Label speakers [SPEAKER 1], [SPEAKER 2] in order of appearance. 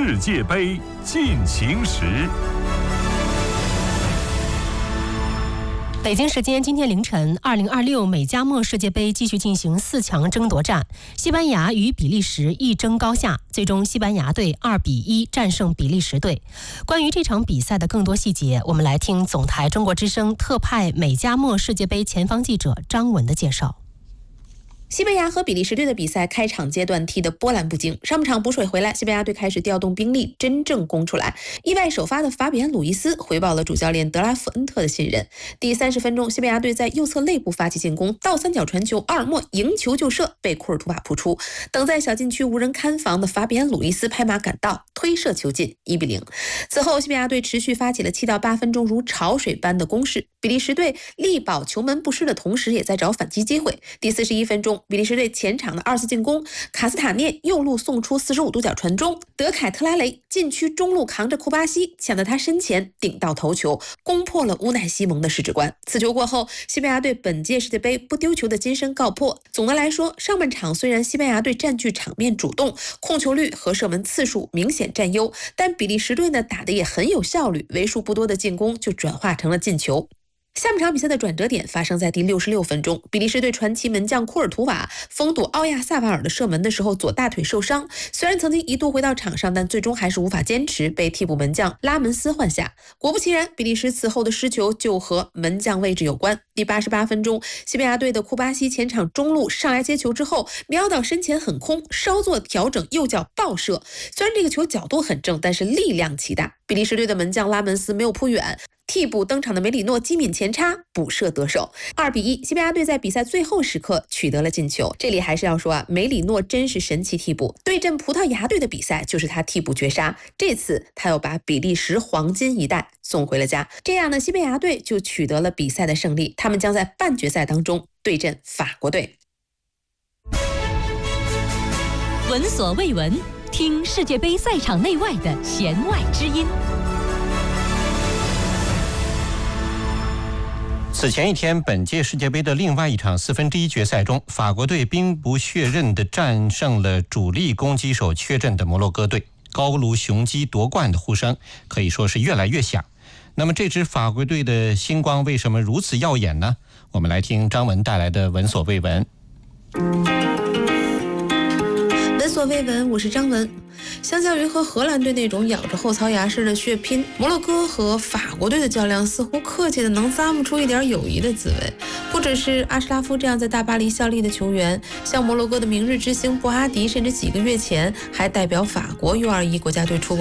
[SPEAKER 1] 世界杯进行时。
[SPEAKER 2] 北京时间今天凌晨，2026美加墨世界杯继续进行4强争夺战，西班牙与比利时一争高下，最终西班牙队2-1战胜比利时队。关于这场比赛的更多细节，我们来听总台中国之声特派美加墨世界杯前方记者张文的介绍。
[SPEAKER 3] 西班牙和比利时队的比赛开场阶段踢得波澜不惊，上半场补水回来，西班牙队开始调动兵力，真正攻出来。意外首发的法比安·鲁伊斯回报了主教练德拉夫恩特的信任。第30分钟，西班牙队在右侧肋部发起进攻，倒三角传球，奥尔莫迎球就射，被库尔图瓦扑出。等在小禁区无人看防的法比安·鲁伊斯拍马赶到，推射球进，1-0。此后，西班牙队持续发起了7到8分钟如潮水般的攻势，比利时队力保球门不失的同时，也在找反击机会。第41分钟，比利时队前场的2次进攻，卡斯塔涅右路送出45度角传中，德凯特拉雷禁区中路扛着库巴西抢到他身前顶到头球，攻破了乌奈西蒙的十指关。此球过后，西班牙队本届世界杯不丢球的金身告破。总的来说，上半场虽然西班牙队占据场面主动，控球率和射门次数明显占优，但比利时队呢打得也很有效率，为数不多的进攻就转化成了进球。下半场比赛的转折点发生在第66分钟，比利时队传奇门将库尔图瓦封堵奥亚萨瓦尔的射门的时候左大腿受伤，虽然曾经一度回到场上，但最终还是无法坚持，被替补门将拉门斯换下。果不其然，比利时此后的失球就和门将位置有关。第88分钟，西班牙队的库巴西前场中路上来接球之后，瞄到身前很空，稍作调整，右脚爆射，虽然这个球角度很正，但是力量奇大，比利时队的门将拉门斯没有扑远，替补登场的梅里诺机敏前插补射得手，2-1。西班牙队在比赛最后时刻取得了进球。这里还是要说啊，梅里诺真是神奇替补。对阵葡萄牙队的比赛就是他替补绝杀，这次他又把比利时黄金一代送回了家。这样呢，西班牙队就取得了比赛的胜利，他们将在半决赛当中对阵法国队。
[SPEAKER 4] 闻所未闻，听世界杯赛场内外的弦外之音。
[SPEAKER 5] 此前一天，本届世界杯的另外一场1/4决赛中，法国队兵不血刃地战胜了主力攻击手缺阵的摩洛哥队，高卢雄鸡夺冠的呼声可以说是越来越响。那么这支法国队的星光为什么如此耀眼呢？我们来听张文带来的闻所未闻。
[SPEAKER 3] 闻所未闻，我是张文。相较于和荷兰队那种咬着后槽牙式的血拼，摩洛哥和法国队的较量似乎客气的能咂摸出一点友谊的滋味。不只是阿什拉夫这样在大巴黎效力的球员，像摩洛哥的明日之星布哈迪，甚至几个月前还代表法国U21国家队出过